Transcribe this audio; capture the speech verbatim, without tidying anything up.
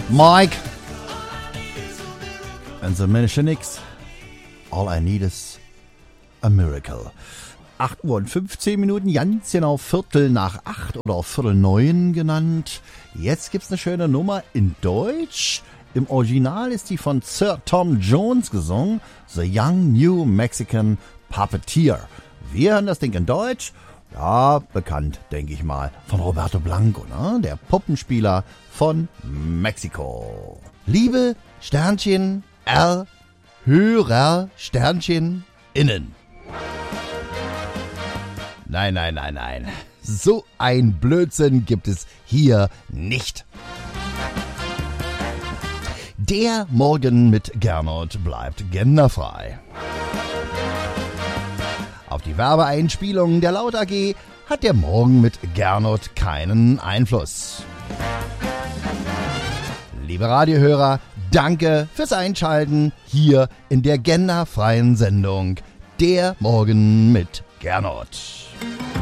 Mike and the Minichinics. All I need is a miracle. acht Uhr und fünfzehn Minuten, ganz genau Viertel nach acht oder auch Viertel neun genannt. Jetzt gibt's eine schöne Nummer in Deutsch. Im Original ist die von Sir Tom Jones gesungen, The Young New Mexican Puppeteer. Wir hören das Ding in Deutsch. Ja, bekannt, denke ich mal, von Roberto Blanco, ne? Der Puppenspieler von Mexiko. Liebe Sternchen R, Hörer Sternchen innen. Nein, nein, nein, nein. So ein Blödsinn gibt es hier nicht. Der Morgen mit Gernot bleibt genderfrei. Auf die Werbeeinspielungen der Laut A G hat der Morgen mit Gernot keinen Einfluss. Liebe Radiohörer, danke fürs Einschalten hier in der genderfreien Sendung Der Morgen mit Gernot.